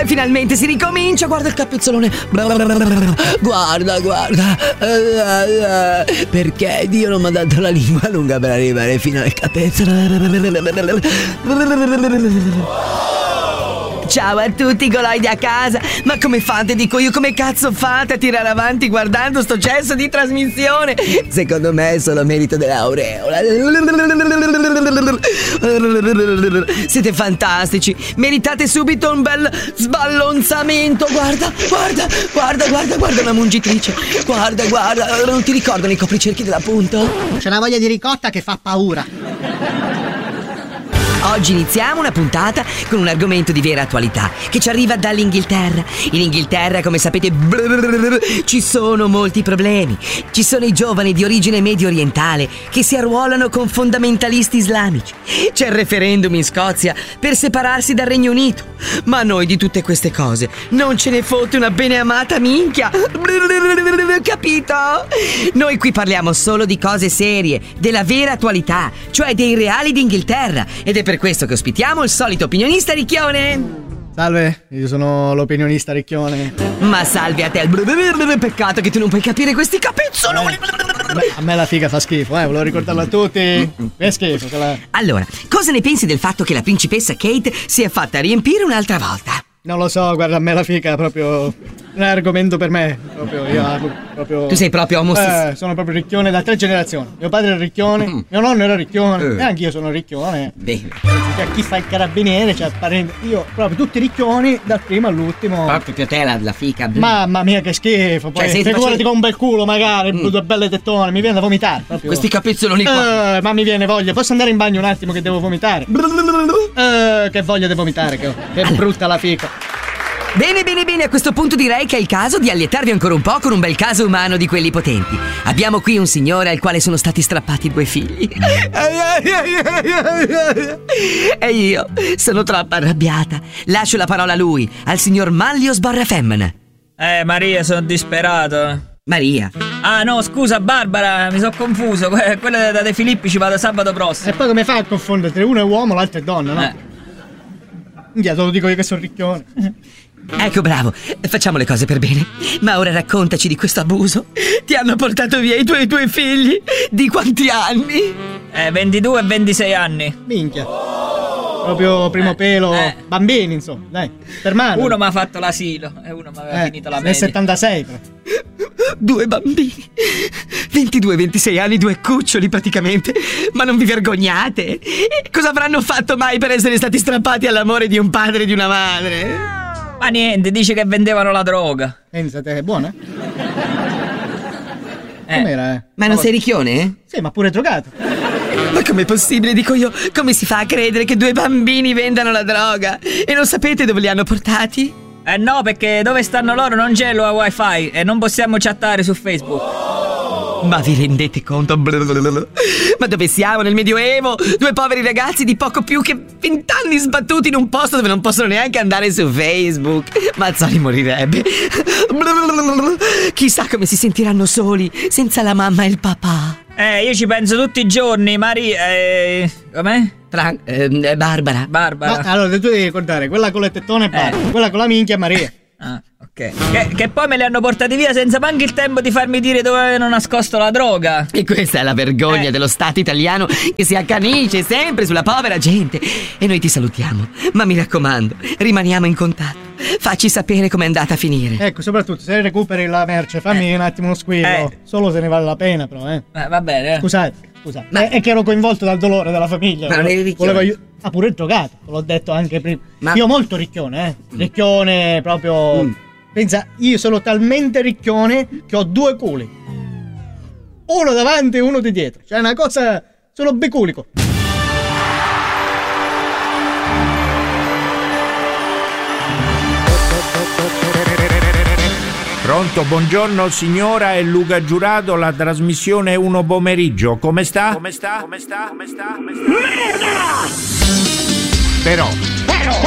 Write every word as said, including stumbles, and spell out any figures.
finalmente si ricomincia. Guarda il capezzolone. Guarda, guarda. Perché Dio non mi ha dato la lingua lunga per arrivare fino al capezzolo. Ciao a tutti goloidi a casa. Ma come fate, dico io, come cazzo fate a tirare avanti guardando sto cesso di trasmissione? Secondo me è solo merito dell'aureola. Siete fantastici. Meritate subito un bel sballonzamento. Guarda, guarda, guarda, guarda, guarda una mungitrice. Guarda, guarda. Non ti ricordano i copricerchi della Punto? C'è una voglia di ricotta che fa paura. Oggi iniziamo una puntata con un argomento di vera attualità che ci arriva dall'Inghilterra. In Inghilterra, come sapete, ci sono molti problemi. Ci sono i giovani di origine medio orientale che si arruolano con fondamentalisti islamici. C'è il referendum in Scozia per separarsi dal Regno Unito. Ma noi di tutte queste cose non ce ne fotte una beneamata minchia. Capito? Noi qui parliamo solo di cose serie, della vera attualità, cioè dei reali d'Inghilterra. Ed è per questo che ospitiamo il solito opinionista Ricchione. Salve, io sono l'opinionista Ricchione. Ma salve a te. Peccato che tu non puoi capire questi capezzoloni. Beh, a me la figa fa schifo, eh, volevo ricordarlo a tutti. È schifo. La... Allora, cosa ne pensi del fatto che la principessa Kate si è fatta riempire un'altra volta? Non lo so, guarda, a me la figa proprio non è argomento per me. Proprio io proprio. Tu sei proprio omosessuale. Eh, sono proprio Ricchione da tre generazioni. Mio padre era Ricchione, mm. mio nonno era Ricchione, uh. e anch'io sono Ricchione. Bene. Cioè, chi fa il carabiniere, cioè parente. Io proprio tutti Ricchioni, dal primo all'ultimo. Proprio te la, la fica. Mamma mia, che schifo. Poi cioè, figurati facendo... con un bel culo, magari, mm. due belle tettone, mi viene da vomitare. Proprio. Questi capezzoloni qua. Eh, ma mi viene voglia. Posso andare in bagno un attimo che devo vomitare? Eh, che voglia di vomitare, che, che allora. Brutta la fica. Bene, bene, bene, a questo punto direi che è il caso di allietarvi ancora un po' con un bel caso umano di quelli potenti. Abbiamo qui un signore al quale sono stati strappati due figli. E io sono troppo arrabbiata. Lascio la parola a lui, al signor Manlio Sbarra Femmina. Eh, Maria, sono disperato. Maria. Ah, no, scusa, Barbara, mi sono confuso. Que- quella da De Filippi ci vado sabato prossimo. E poi come fai a confonderti? Uno è uomo, l'altro è donna, no? Eh. Minchia, te lo dico io che sono Ricchione. Ecco, bravo, facciamo le cose per bene. Ma ora raccontaci di questo abuso. Ti hanno portato via i tuoi due figli. Di quanti anni? Eh, ventidue e ventisei anni. Minchia. Proprio primo eh, pelo. eh. Bambini, insomma, dai, per mano. Uno mi ha fatto l'asilo e uno mi aveva eh, finito la nel media. settantasei. Due bambini. ventidue ventisei anni, due cuccioli praticamente. Ma non vi vergognate? Cosa avranno fatto mai per essere stati strappati all'amore di un padre e di una madre? Ma niente, dice che vendevano la droga. Pensate, è buona? Eh. Com'era, eh? Ma non sei Ricchione? Sì, ma pure drogato. Ma com'è possibile, dico io? Come si fa a credere che due bambini vendano la droga? E non sapete dove li hanno portati? Eh no, perché dove stanno loro non c'è lo wifi e non possiamo chattare su Facebook. Ma vi rendete conto? Ma dove siamo? Nel Medioevo? Due poveri ragazzi di poco più che vent'anni sbattuti in un posto dove non possono neanche andare su Facebook. Mazzoli morirebbe. Chissà come si sentiranno soli senza la mamma e il papà. Eh, io ci penso tutti i giorni, Maria. Eh, com'è? Tra- eh, Barbara. Barbara. No, allora tu devi ricordare, quella con le tettone è Barbara, Eh. quella con la minchia è Maria. Ah, ok. Che, che poi me li hanno portati via senza neanche il tempo di farmi dire dove avevano nascosto la droga. E questa è la vergogna Eh. dello Stato italiano che si accanisce sempre sulla povera gente. E noi ti salutiamo, ma mi raccomando, rimaniamo in contatto. Facci sapere com'è andata a finire. Ecco, soprattutto se recuperi la merce, fammi Eh. un attimo uno squillo. Eh. Solo se ne vale la pena, però, eh. Eh, va bene. eh. Scusate, scusate. Ma- È, è che ero coinvolto dal dolore della famiglia. Ma non eri Ricchione? Volevo aiut- Ah, pure il giocato, te l'ho detto anche prima. Ma- Io molto Ricchione, eh. Ricchione proprio. Mm. Pensa, io sono talmente Ricchione che ho due culi. Uno davanti e uno di dietro. Cioè, è una cosa. Sono biculico. Pronto, buongiorno signora, è Luca Giurato, la trasmissione è Uno Pomeriggio. Come sta? Come sta? Come sta? Come sta? Come sta? Però